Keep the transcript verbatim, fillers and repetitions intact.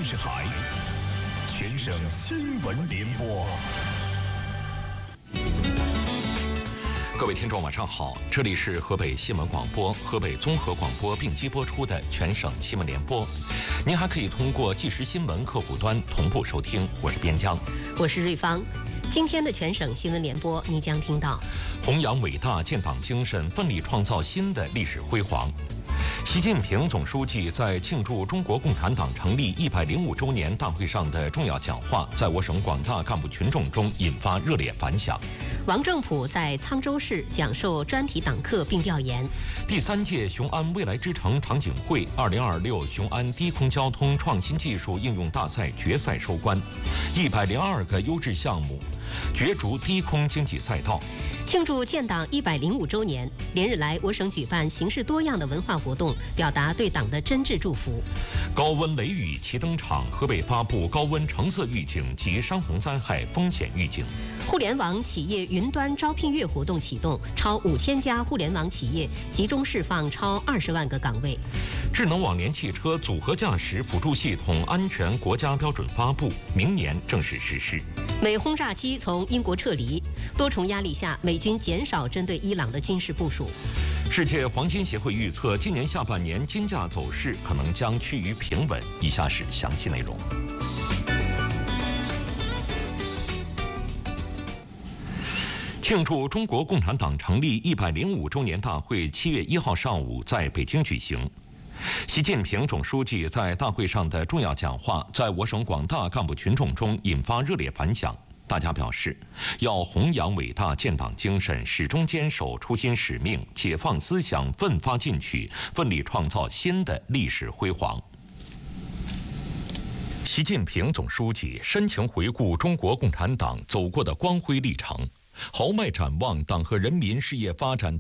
视台，全省新闻联播。 各位听众，晚上好，这里是河北新闻广播、河北综合广播并机播出的全省新闻联播。您还可以通过即时新闻客户端同步收听。我是边疆， 我是瑞芳。今天的全省新闻联播，你将听到： 弘扬伟大建党精神，奋力创造新的历史辉煌。习近平总书记在庆祝中国共产党成立一百零五周年大会上的重要讲话，在我省广大干部群众中引发热烈反响。 王正普在沧州市讲授专题党课并调研。 第三届雄安未来之城场景会二零二六雄安低空交通创新技术应用大赛决赛收官，一百零二个优质项目角逐低空经济赛道。 庆祝建党一百零五周年，连日来我省举办形式多样的文化活动，表达对党的真挚祝福。 高温雷雨齐登场，河北发布高温橙色预警及山洪灾害风险预警。 互联网企业云端招聘月活动启动，超五千家互联网企业集中释放超二十万个岗位。 智能网联汽车组合驾驶辅助系统安全国家标准发布，明年正式实施。 美轰炸机从英国撤离，多重压力下，美军减少针对伊朗的军事部署。 世界黄金协会预测，今年下半年金价走势可能将趋于平稳。以下是详细内容。庆祝中国共产党成立一百零五周年大会七月一号上午在北京举行。习近平总书记在大会上的重要讲话，在我省广大干部群众中引发热烈反响。大家表示，要弘扬伟大建党精神，始终坚守初心使命，解放思想，奋发进取，奋力创造新的历史辉煌。习近平总书记深情回顾中国共产党走过的光辉历程，豪迈展望党和人民事业发展